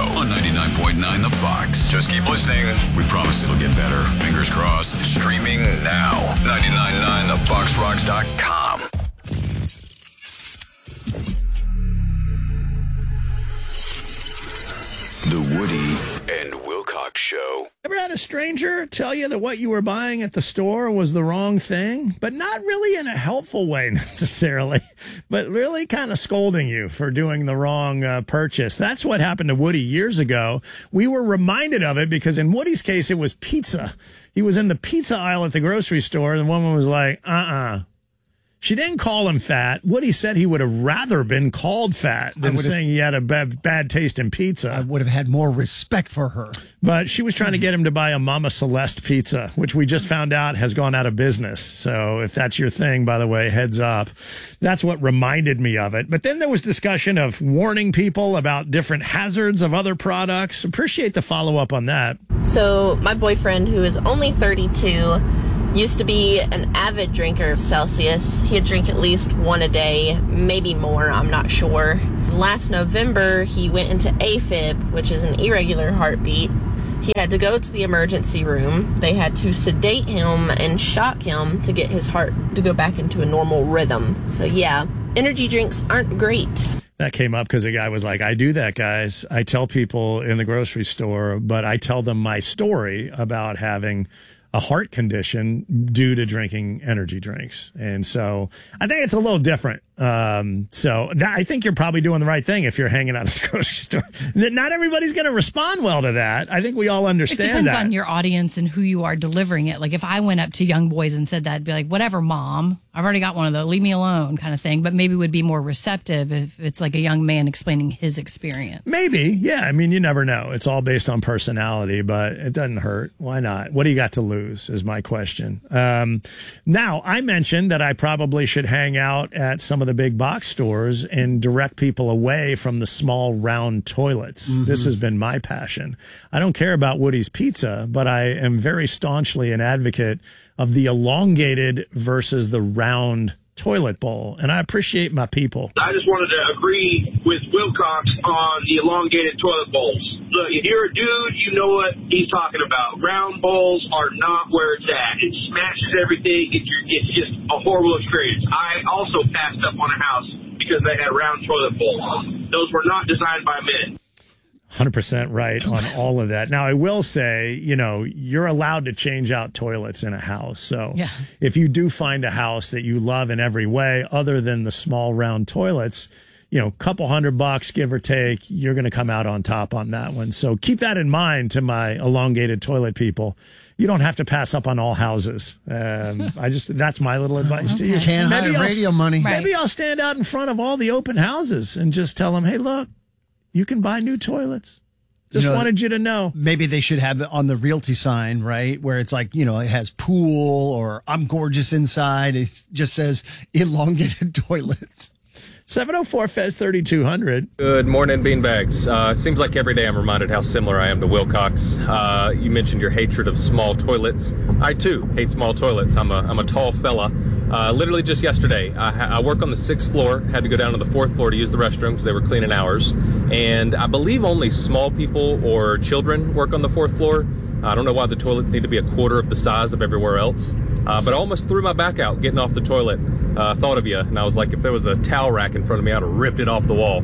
on 99.9 The Fox. Just keep listening. We promise it'll get better. Fingers crossed. Streaming now. 999thefoxrocks.com. The Woody and Wilcox Show. Ever had a stranger tell you that what you were buying at the store was the wrong thing? But not really in a helpful way necessarily, but really kind of scolding you for doing the wrong purchase. That's what happened to Woody years ago. We were reminded of it because in Woody's case, it was pizza. He was in the pizza aisle at the grocery store, and the woman was like, She didn't call him fat. Woody said he would have rather been called fat than saying he had a bad taste in pizza. I would have had more respect for her. But she was trying to get him to buy a Mama Celeste pizza, which we just found out has gone out of business. So if that's your thing, by the way, heads up. That's what reminded me of it. But then there was discussion of warning people about different hazards of other products. Appreciate the follow-up on that. So my boyfriend, who is only 32, used to be an avid drinker of Celsius. He'd drink at least one a day, maybe more, I'm not sure. Last November, he went into AFib, which is an irregular heartbeat. He had to go to the emergency room. They had to sedate him and shock him to get his heart to go back into a normal rhythm. So yeah, energy drinks aren't great. That came up because a guy was like, I do that, guys. I tell people in the grocery store, but I tell them my story about having a heart condition due to drinking energy drinks. And so I think it's a little different. I think you're probably doing the right thing if you're hanging out at the grocery store. Not everybody's going to respond well to that. I think we all understand that. It depends on your audience and who you are delivering it. Like if I went up to young boys and said that, I'd be like, whatever, mom. I've already got one of those. Leave me alone kind of thing. But maybe would be more receptive if it's like a young man explaining his experience. Maybe. Yeah. I mean, you never know. It's all based on personality, but it doesn't hurt. Why not? What do you got to lose is my question. Now, I mentioned that I probably should hang out at some of the big box stores and direct people away from the small round toilets. Mm-hmm. This has been my passion. I don't care about Woody's Pizza, but I am very staunchly an advocate of the elongated versus the round toilet bowl. And I appreciate my people. I just wanted to agree with Wilcox on the elongated toilet bowls. Look, if you're a dude, you know what he's talking about. Round bowls are not where it's at. It smashes everything. It's just a horrible experience. I also passed up on a house because they had round toilet bowls. Those were not designed by men. 100% right on all of that. Now, I will say, you're allowed to change out toilets in a house. So if you do find a house that you love in every way, other than the small round toilets, couple $100, give or take, you're going to come out on top on that one. So keep that in mind to my elongated toilet people. You don't have to pass up on all houses. That's my little advice to you. Can't hide radio money. Maybe I'll stand out in front of all the open houses and just tell them, hey, look, you can buy new toilets. Just wanted you to know. Maybe they should have it on the realty sign, right? Where it's like, it has pool or I'm gorgeous inside. It just says elongated toilets. 704-FEZ-3200. Good morning, Beanbags. Seems like every day I'm reminded how similar I am to Wilcox. You mentioned your hatred of small toilets. I, too, hate small toilets. I'm a tall fella. Literally just yesterday, I work on the 6th floor, had to go down to the 4th floor to use the restroom because they were cleaning hours. And I believe only small people or children work on the 4th floor. I don't know why the toilets need to be a quarter of the size of everywhere else. But I almost threw my back out getting off the toilet. Thought of you, and I was like, if there was a towel rack in front of me, I'd have ripped it off the wall.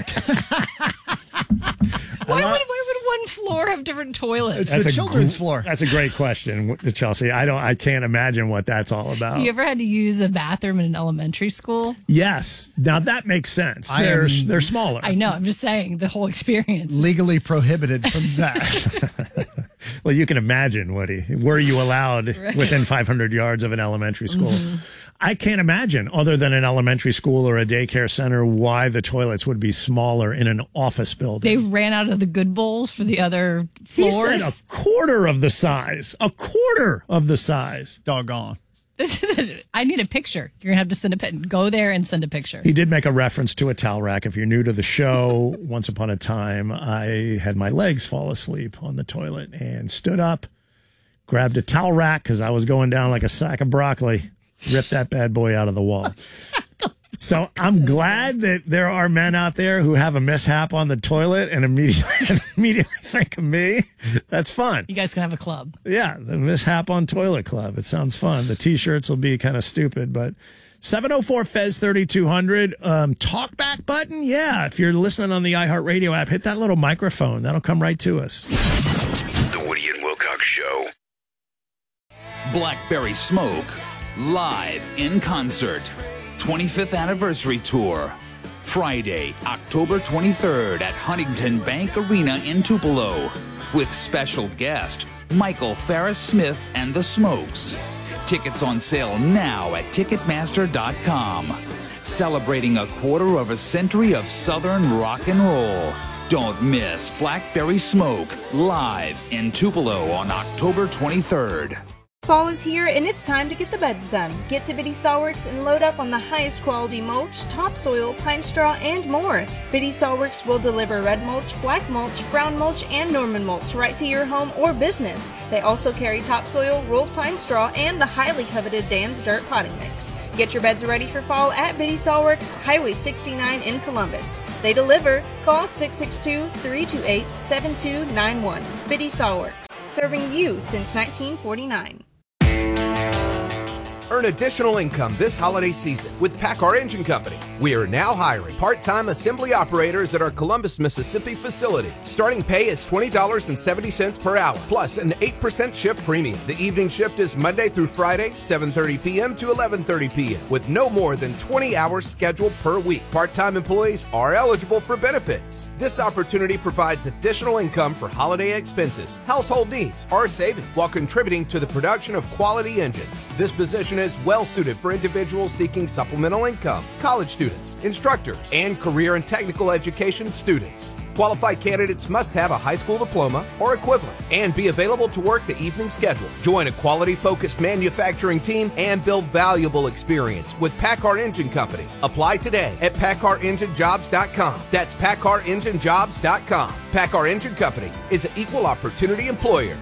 Why would one floor have different toilets? It's the children's floor. That's a great question, Chelsea. I can't imagine what that's all about. You ever had to use a bathroom in an elementary school? Yes. Now that makes sense. They're smaller. I know. I'm just saying the whole experience. Legally prohibited from that. Well, you can imagine, Woody. Were you allowed within 500 yards of an elementary school? Mm-hmm. I can't imagine, other than an elementary school or a daycare center, why the toilets would be smaller in an office building. They ran out of the good bowls for the other floors. He said a quarter of the size. A quarter of the size. Doggone. I need a picture. You're going to have to send go there and send a picture. He did make a reference to a towel rack. If you're new to the show, once upon a time, I had my legs fall asleep on the toilet and stood up, grabbed a towel rack because I was going down like a sack of broccoli, ripped that bad boy out of the wall. So I'm glad that there are men out there who have a mishap on the toilet and immediately think of me. That's fun. You guys can have a club. Yeah, the Mishap on Toilet Club. It sounds fun. The T-shirts will be kind of stupid, but 704-FEZ-3200. Talkback button? Yeah, if you're listening on the iHeartRadio app, hit that little microphone. That'll come right to us. The Woody and Wilcox Show. Blackberry Smoke, live in concert. 25th Anniversary Tour. Friday, October 23rd at Huntington Bank Arena in Tupelo. With special guest, Michael Farris Smith and the Smokes. Tickets on sale now at Ticketmaster.com. Celebrating a quarter of a century of Southern rock and roll. Don't miss Blackberry Smoke live in Tupelo on October 23rd. Fall is here and it's time to get the beds done. Get to Biddy Sawworks and load up on the highest quality mulch, topsoil, pine straw, and more. Biddy Sawworks will deliver red mulch, black mulch, brown mulch, and Norman mulch right to your home or business. They also carry topsoil, rolled pine straw, and the highly coveted Dan's Dirt potting mix. Get your beds ready for fall at Biddy Sawworks, Highway 69 in Columbus. They deliver. Call 662-328-7291. Biddy Sawworks, serving you since 1949. Earn additional income this holiday season with PACCAR Engine Company. We are now hiring part-time assembly operators at our Columbus, Mississippi facility. Starting pay is $20.70 per hour, plus an 8% shift premium. The evening shift is Monday through Friday, 7:30 p.m. to 11:30 p.m., with no more than 20 hours scheduled per week. Part-time employees are eligible for benefits. This opportunity provides additional income for holiday expenses, household needs, or savings, while contributing to the production of quality engines. This position is well suited for individuals seeking supplemental income, college students, instructors, and career and technical education students. Qualified candidates must have a high school diploma or equivalent and be available to work the evening schedule. Join a quality-focused manufacturing team and build valuable experience with PACCAR Engine Company. Apply today at PACCAREngineJobs.com. That's PACCAREngineJobs.com. PACCAR Engine Company is an equal opportunity employer.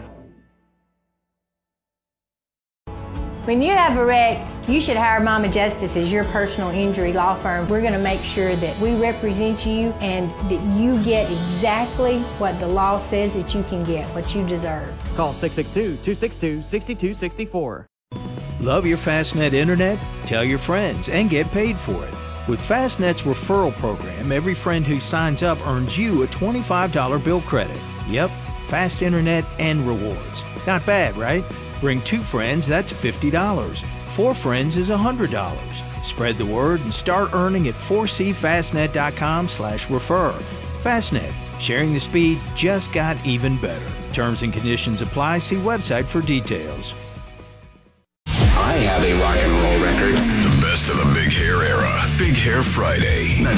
When you have a wreck, you should hire Mama Justice as your personal injury law firm. We're going to make sure that we represent you and that you get exactly what the law says that you can get, what you deserve. Call 662-262-6264. Love your Fastnet internet? Tell your friends and get paid for it. With Fastnet's referral program, every friend who signs up earns you a $25 bill credit. Yep, fast internet and rewards. Not bad, right? Bring 2 friends, that's $50. 4 friends is $100. Spread the word and start earning at 4cfastnet.com/refer. Fastnet, sharing the speed just got even better. Terms and conditions apply. See website for details. I have a rock and roll record. The best of the Big Hair era. Big Hair Friday. 99.5